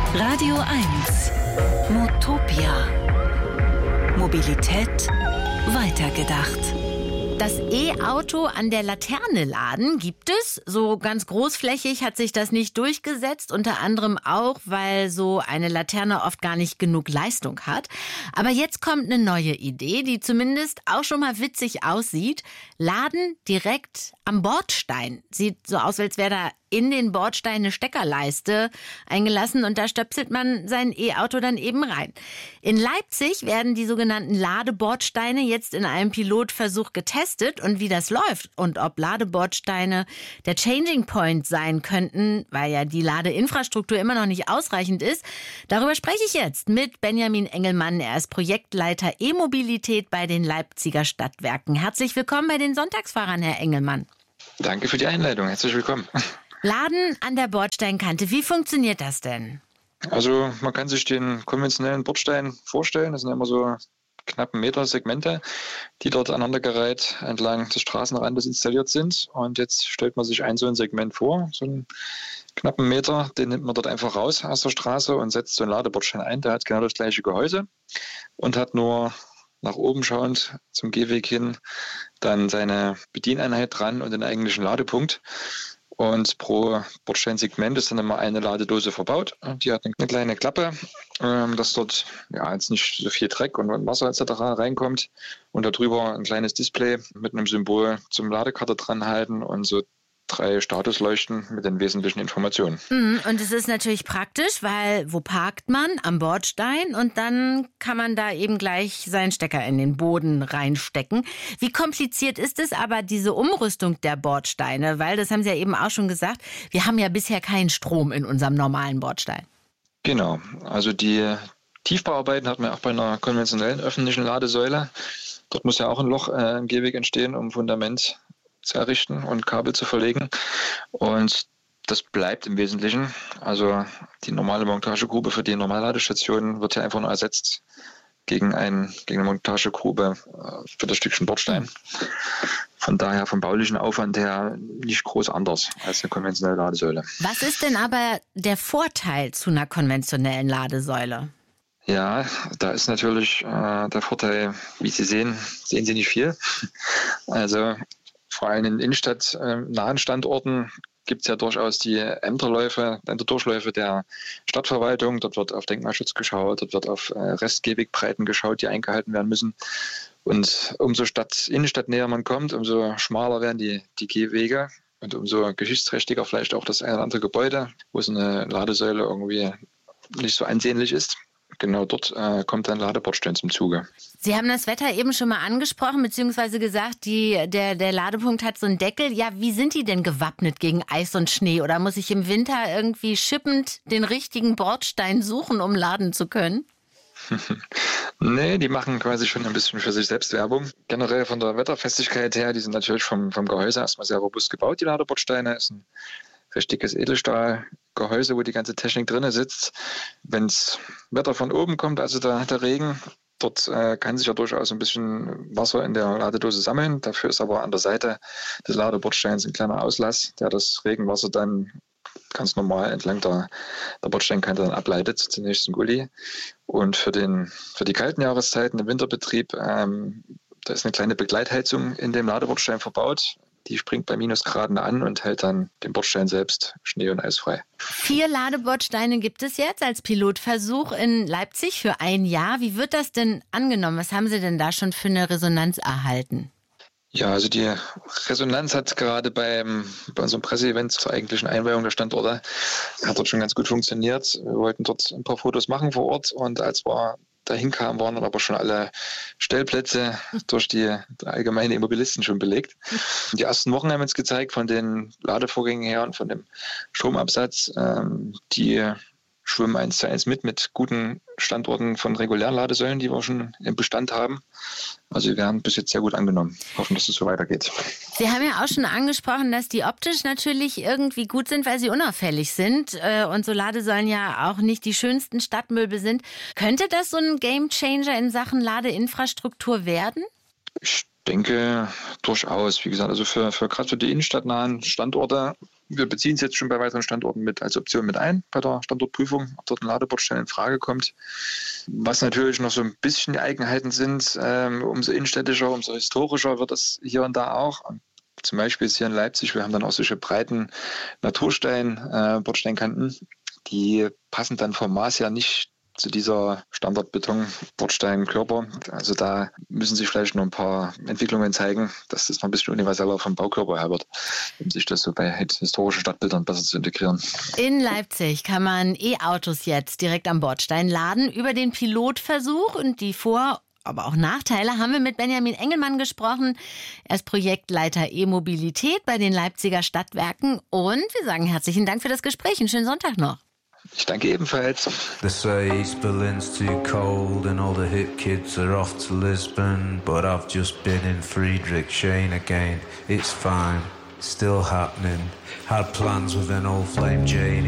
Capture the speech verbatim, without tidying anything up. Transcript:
Radio eins. Motopia. Mobilität weitergedacht. Das E-Auto an der Laterne laden gibt es. So ganz großflächig hat sich das nicht durchgesetzt. Unter anderem auch, weil so eine Laterne oft gar nicht genug Leistung hat. Aber jetzt kommt eine neue Idee, die zumindest auch schon mal witzig aussieht. Laden direkt am Bordstein. Sieht so aus, als wäre da in den Bordstein eine Steckerleiste eingelassen und da stöpselt man sein E-Auto dann eben rein. In Leipzig werden die sogenannten Ladebordsteine jetzt in einem Pilotversuch getestet und wie das läuft und ob Ladebordsteine der Changing Point sein könnten, weil ja die Ladeinfrastruktur immer noch nicht ausreichend ist. Darüber spreche ich jetzt mit Benjamin Engelmann. Er ist Projektleiter E-Mobilität bei den Leipziger Stadtwerken. Herzlich willkommen bei den Sonntagsfahrern, Herr Engelmann. Danke für die Einleitung. Herzlich willkommen. Laden an der Bordsteinkante. Wie funktioniert das denn? Also man kann sich den konventionellen Bordstein vorstellen. Das sind immer so knapp einen Meter Segmente, die dort aneinandergereiht entlang des Straßenrandes installiert sind. Und jetzt stellt man sich ein so ein Segment vor, so einen knappen Meter, den nimmt man dort einfach raus aus der Straße und setzt so einen Ladebordstein ein. Der hat genau das gleiche Gehäuse und hat nur nach oben schauend zum Gehweg hin dann seine Bedieneinheit dran und den eigentlichen Ladepunkt. Und pro Bordsteinsegment ist dann immer eine Ladedose verbaut. Die hat eine kleine Klappe, dass dort ja jetzt nicht so viel Dreck und Wasser et cetera reinkommt. Und darüber ein kleines Display mit einem Symbol zum Ladekarte dran halten und so drei Statusleuchten mit den wesentlichen Informationen. Und es ist natürlich praktisch, weil wo parkt man? Am Bordstein und dann kann man da eben gleich seinen Stecker in den Boden reinstecken. Wie kompliziert ist es aber, diese Umrüstung der Bordsteine? Weil, das haben Sie ja eben auch schon gesagt, wir haben ja bisher keinen Strom in unserem normalen Bordstein. Genau, also die Tiefbauarbeiten hat man auch bei einer konventionellen öffentlichen Ladesäule. Dort muss ja auch ein Loch äh, im Gehweg entstehen, um Fundament zu errichten und Kabel zu verlegen. Und das bleibt im Wesentlichen. Also die normale Montagegrube für die Normalladestation wird ja einfach nur ersetzt gegen, ein, gegen eine Montagegrube für das Stückchen Bordstein. Von daher vom baulichen Aufwand her nicht groß anders als eine konventionelle Ladesäule. Was ist denn aber der Vorteil zu einer konventionellen Ladesäule? Ja, da ist natürlich äh, der Vorteil, wie Sie sehen, sehen Sie nicht viel. Also vor allem in innenstadtnahen Standorten gibt es ja durchaus die Ämterläufe, Ämterdurchläufe der Stadtverwaltung. Dort wird auf Denkmalschutz geschaut, dort wird auf Restgehwegbreiten geschaut, die eingehalten werden müssen. Und umso Stadt, innenstadtnäher man kommt, umso schmaler werden die, die Gehwege und umso geschichtsträchtiger vielleicht auch das eine oder andere Gebäude, wo so eine Ladesäule irgendwie nicht so ansehnlich ist. Genau dort äh, kommt dann Ladebordstein zum Zuge. Sie haben das Wetter eben schon mal angesprochen, beziehungsweise gesagt, die, der, der Ladepunkt hat so einen Deckel. Ja, wie sind die denn gewappnet gegen Eis und Schnee? Oder muss ich im Winter irgendwie schippend den richtigen Bordstein suchen, um laden zu können? Nee, die machen quasi schon ein bisschen für sich selbst Werbung. Generell von der Wetterfestigkeit her, die sind natürlich vom, vom Gehäuse erstmal sehr robust gebaut, die Ladebordsteine. Ist ein richtiges Edelstahlgehäuse, wo die ganze Technik drin sitzt. Wenn das Wetter von oben kommt, also der, der Regen, dort äh, kann sich ja durchaus ein bisschen Wasser in der Ladedose sammeln. Dafür ist aber an der Seite des Ladebordsteins ein kleiner Auslass, der das Regenwasser dann ganz normal entlang der, der Bordsteinkante dann ableitet, zunächst ein Gully. Und für, den, für die kalten Jahreszeiten im Winterbetrieb, ähm, da ist eine kleine Begleitheizung in dem Ladebordstein verbaut. Die springt bei Minusgraden an und hält dann den Bordstein selbst schnee- und eisfrei. Vier Ladebordsteine gibt es jetzt als Pilotversuch in Leipzig für ein Jahr. Wie wird das denn angenommen? Was haben Sie denn da schon für eine Resonanz erhalten? Ja, also die Resonanz hat gerade beim, bei unserem Presseevent zur eigentlichen Einweihung der Standorte, hat dort schon ganz gut funktioniert. Wir wollten dort ein paar Fotos machen vor Ort und als wir dahin kamen, waren dann aber schon alle Stellplätze durch die allgemeine Immobilisten schon belegt. Die ersten Wochen haben uns gezeigt von den Ladevorgängen her und von dem Stromabsatz, ähm, die schwimmen eins zu eins mit, mit guten Standorten von regulären Ladesäulen, die wir schon im Bestand haben. Also wir werden bis jetzt sehr gut angenommen. Hoffen, dass es so weitergeht. Sie haben ja auch schon angesprochen, dass die optisch natürlich irgendwie gut sind, weil sie unauffällig sind und so Ladesäulen ja auch nicht die schönsten Stadtmöbel sind. Könnte das so ein Gamechanger in Sachen Ladeinfrastruktur werden? Ich denke durchaus. Wie gesagt, also für, für gerade für die innenstadtnahen Standorte Wir beziehen es jetzt schon bei weiteren Standorten mit als Option mit ein, bei der Standortprüfung, ob dort ein Ladebordstein in Frage kommt. Was natürlich noch so ein bisschen die Eigenheiten sind, ähm, umso innenstädtischer, umso historischer wird es hier und da auch. Zum Beispiel ist hier in Leipzig, wir haben dann auch solche breiten Naturstein-Bordsteinkanten, die passen dann vom Maß her nicht zu dieser Standard-Beton-Bordsteinkörper. Also da müssen sich vielleicht noch ein paar Entwicklungen zeigen, dass das noch ein bisschen universeller vom Baukörper her wird, um sich das so bei historischen Stadtbildern besser zu integrieren. In Leipzig kann man E-Autos jetzt direkt am Bordstein laden. Über den Pilotversuch und die Vor- aber auch Nachteile haben wir mit Benjamin Engelmann gesprochen. Er ist Projektleiter E-Mobilität bei den Leipziger Stadtwerken. Und wir sagen herzlichen Dank für das Gespräch. Einen schönen Sonntag noch. Ich danke ebenfalls. They say East Berlin's too cold and all the hip kids are off to Lisbon. But I've just been in Friedrichshain again. It's fine, still happening. Had plans with an old flame Jane.